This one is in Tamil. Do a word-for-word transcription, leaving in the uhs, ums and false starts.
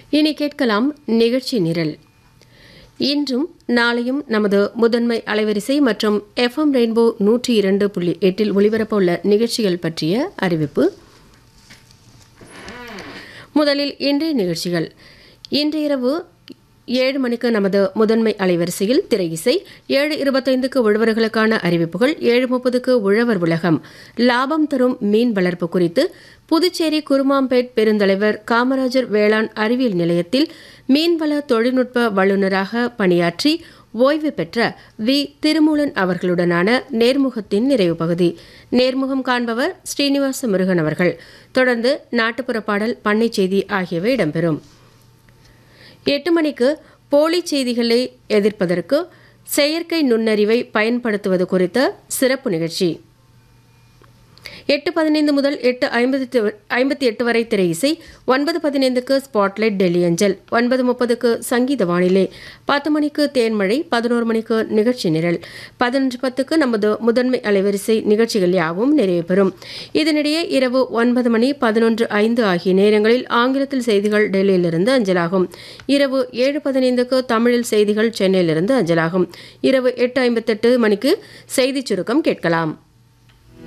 இனி கேட்கலாம் நிகழ்ச்சி நிரல். இன்றும் நாளையும் நமது முதன்மை அலைவரிசை மற்றும் எஃப்எம் ரெயின்போ நூற்றி இரண்டு புள்ளி எட்டில் ஒளிபரப்ப உள்ள நிகழ்ச்சிகள் பற்றிய அறிவிப்பு. முதலில் இன்றைய நிகழ்ச்சிகள். இன்று இரவு ஏழு மணிக்கு நமது முதன்மை அலைவரிசையில் திரை இசை, ஏழு இருபத்தைந்துக்கு உழவர்களுக்கான அறிவிப்புகள், ஏழு முப்பதுக்கு உழவர் உலகம், லாபம் தரும் மீன் வளர்ப்பு குறித்து புதுச்சேரி குருமாம்பேட் பெருந்தலைவர் காமராஜர் வேளாண் அறிவியல் நிலையத்தில் மீன்வள தொழில்நுட்ப வல்லுநராக பணியாற்றி ஓய்வு பெற்ற வி திருமூலன் அவர்களுடனான நேர்முகத்தின் நிறைவு பகுதி. நேர்முகம் காண்பவர் ஸ்ரீனிவாச முருகன் அவர்கள். தொடர்ந்து நாட்டுப்புற பாடல், பண்ணை செய்தி ஆகியவை இடம்பெறும். எட்டு மணிக்கு போலி செய்திகளை எதிர்ப்பதற்கு செயற்கை நுண்ணறிவை பயன்படுத்துவது குறித்த சிறப்பு நிகழ்ச்சி. எட்டு பதினைந்து முதல் எட்டு ஐம்பத்தி ஐம்பத்தி எட்டு வரை திரை இசை, ஒன்பது பதினைந்துக்கு ஸ்பாட்லைட் டெல்லி அஞ்சல், ஒன்பது முப்பதுக்கு சங்கீத வானிலை, பத்து மணிக்கு தேன்மழை, பதினோரு மணிக்கு நிகழ்ச்சி நிரல், பதினொன்று பத்துக்கு நமது முதன்மை அலைவரிசை நிகழ்ச்சிகள் யாவும் நிறைவு பெறும். இதனிடையே இரவு ஒன்பது மணி, பதினொன்று ஐந்து ஆகிய நேரங்களில் ஆங்கிலத்தில் செய்திகள் டெல்லியிலிருந்து அஞ்சலாகும். இரவு ஏழு பதினைந்துக்கு தமிழில் செய்திகள் சென்னையிலிருந்து அஞ்சலாகும். இரவு எட்டு ஐம்பத்தெட்டு மணிக்கு செய்திச் சுருக்கம் கேட்கலாம்.